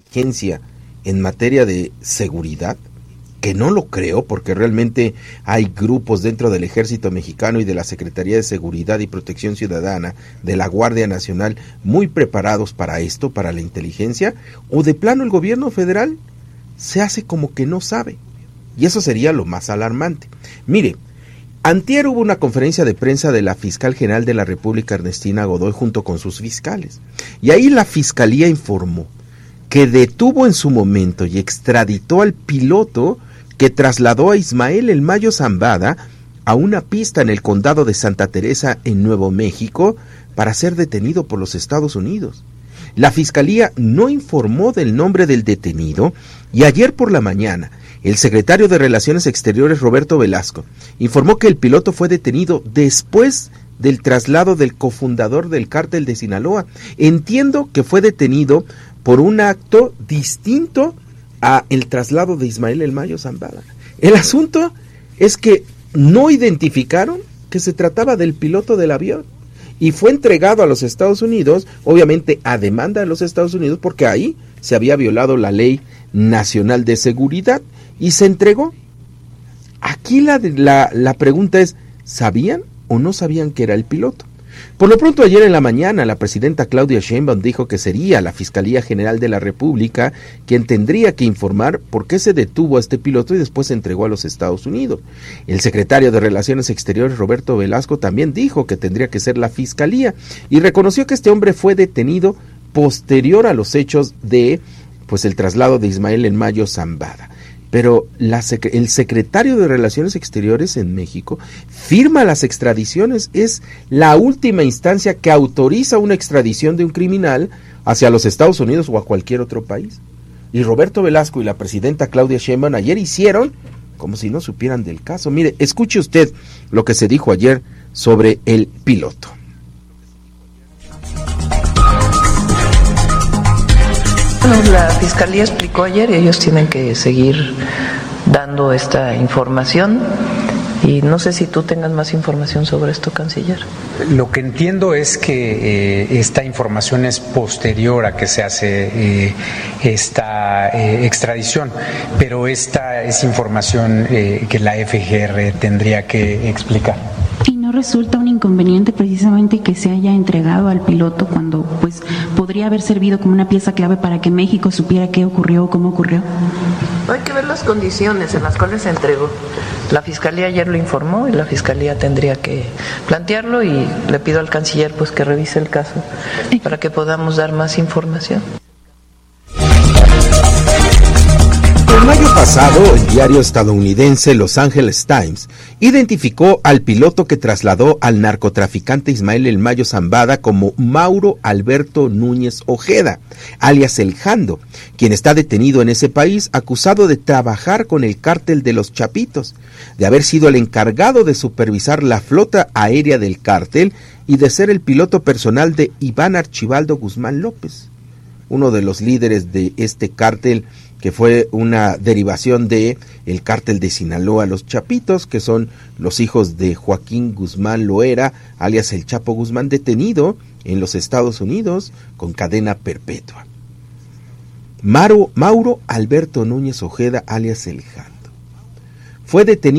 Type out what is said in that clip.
inteligencia en materia de seguridad, que no lo creo, porque realmente hay grupos dentro del Ejército Mexicano y de la Secretaría de Seguridad y Protección Ciudadana, de la Guardia Nacional, muy preparados para esto, para la inteligencia, o de plano el gobierno federal se hace como que no sabe, y eso sería lo más alarmante. Mire, antier hubo una conferencia de prensa de la Fiscal General de la República, Ernestina Godoy, junto con sus fiscales, y ahí la Fiscalía informó que detuvo en su momento y extraditó al piloto que trasladó a Ismael El Mayo Zambada a una pista en el condado de Santa Teresa, en Nuevo México, para ser detenido por los Estados Unidos. La Fiscalía no informó del nombre del detenido y ayer por la mañana el secretario de Relaciones Exteriores, Roberto Velasco, informó que el piloto fue detenido después del traslado del cofundador del cártel de Sinaloa. Entiendo que fue detenido por un acto distinto a el traslado de Ismael El Mayo Zambada. El asunto es que no identificaron que se trataba del piloto del avión y fue entregado a los Estados Unidos, obviamente a demanda de los Estados Unidos, porque ahí se había violado la Ley Nacional de Seguridad y se entregó. Aquí la pregunta es, ¿sabían o no sabían que era el piloto? Por lo pronto, ayer en la mañana, la presidenta Claudia Sheinbaum dijo que sería la Fiscalía General de la República quien tendría que informar por qué se detuvo a este piloto y después se entregó a los Estados Unidos. El secretario de Relaciones Exteriores, Roberto Velasco, también dijo que tendría que ser la Fiscalía y reconoció que este hombre fue detenido posterior a los hechos de el traslado de Ismael El Mayo Zambada. Pero el secretario de Relaciones Exteriores en México firma las extradiciones, es la última instancia que autoriza una extradición de un criminal hacia los Estados Unidos o a cualquier otro país. Y Roberto Velasco y la presidenta Claudia Sheinbaum ayer hicieron como si no supieran del caso. Mire, escuche usted lo que se dijo ayer sobre el piloto. La Fiscalía explicó ayer y ellos tienen que seguir dando esta información y no sé si tú tengas más información sobre esto, canciller. Lo que entiendo es que esta información es posterior a que se hace esta extradición, pero esta es información que la FGR tendría que explicar. ¿Y no resulta un inconveniente precisamente que se haya entregado al piloto cuando podría haber servido como una pieza clave para que México supiera qué ocurrió o cómo ocurrió? Hay que ver las condiciones en las cuales se entregó. La Fiscalía ayer lo informó y la Fiscalía tendría que plantearlo y le pido al canciller que revise el caso para que podamos dar más información. En mayo pasado, el diario estadounidense Los Angeles Times identificó al piloto que trasladó al narcotraficante Ismael El Mayo Zambada como Mauro Alberto Núñez Ojeda, alias El Jando, quien está detenido en ese país acusado de trabajar con el cártel de los Chapitos, de haber sido el encargado de supervisar la flota aérea del cártel y de ser el piloto personal de Iván Archibaldo Guzmán López, uno de los líderes de este cártel que fue una derivación de el cártel de Sinaloa, los Chapitos, que son los hijos de Joaquín Guzmán Loera, alias El Chapo Guzmán, detenido en los Estados Unidos con cadena perpetua. Mauro Alberto Núñez Ojeda, alias El Jando, fue detenido